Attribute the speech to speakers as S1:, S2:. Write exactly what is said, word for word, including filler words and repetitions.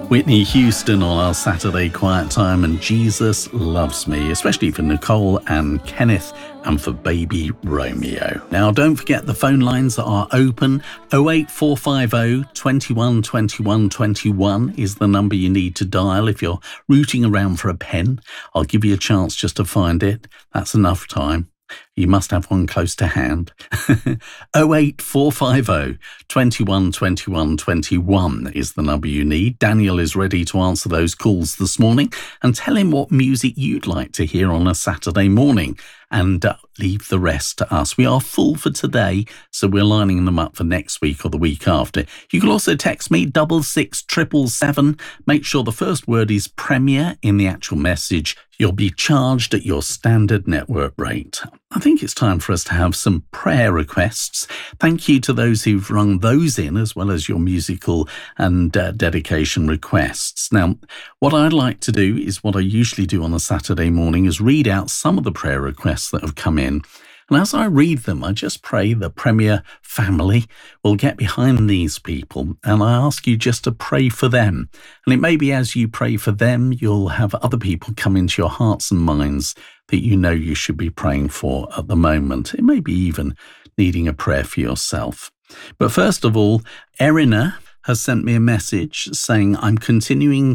S1: Whitney Houston on our Saturday Quiet Time, and Jesus Loves Me, especially for Nicole and Kenneth and for baby Romeo. Now, don't forget the phone lines are open. oh eight four five oh, two one, two one, two one is the number you need to dial if you're rooting around for a pen. I'll give you a chance just to find it. That's enough time. You must have one close to hand. oh eight four five oh, two one, two one, two one is the number you need. Daniel is ready to answer those calls this morning and tell him what music you'd like to hear on a Saturday morning, and uh, leave the rest to us. We are full for today, so we're lining them up for next week or the week after. You can also text me, double six triple seven. Make sure the first word is Premier in the actual message. You'll be charged at your standard network rate. I think it's time for us to have some prayer requests. Thank you to those who've rung those in, as well as your musical and uh, dedication requests. Now, what I'd like to do is what I usually do on a Saturday morning, is read out some of the prayer requests that have come in. And as I read them, I just pray the Premier family will get behind these people, and I ask you just to pray for them. And it may be as you pray for them, you'll have other people come into your hearts and minds that you know you should be praying for at the moment. It may be even needing a prayer for yourself. But first of all, Erina has sent me a message saying, I'm continuing